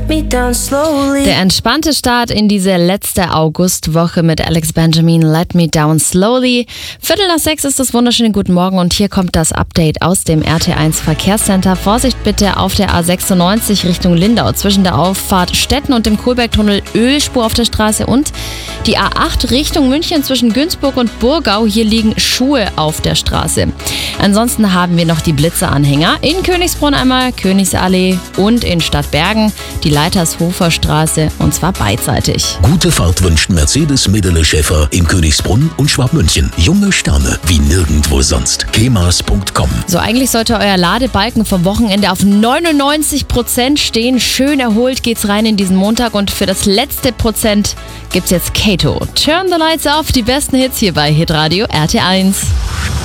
let me down slowly. Der entspannte Start in diese letzte Augustwoche mit Alex Benjamin, Let Me Down Slowly. 5:45 ist das wunderschöne Guten Morgen und hier kommt das Update aus dem RT1 Verkehrscenter. Vorsicht bitte auf der A96 Richtung Lindau zwischen der Auffahrt Stetten und dem Kohlbergtunnel, Ölspur auf der Straße und die A8 Richtung München zwischen Günzburg und Burgau. Hier liegen Schuhe auf der Straße. Ansonsten haben wir noch die Blitzeranhänger in Königsbrunn einmal, Königsallee und in Stadtbergen die Leitershofer Straße und zwar beidseitig. Gute Fahrt wünscht Mercedes Medele Schäfer in Königsbrunn und Schwabmünchen. Junge Sterne wie nirgendwo sonst. kemas.com. So, eigentlich sollte euer Ladebalken vom Wochenende auf 99% stehen. Schön erholt geht's rein in diesen Montag und für das letzte Prozent gibt's jetzt Kato. Turn the Lights Off, die besten Hits hier bei Hitradio RT1.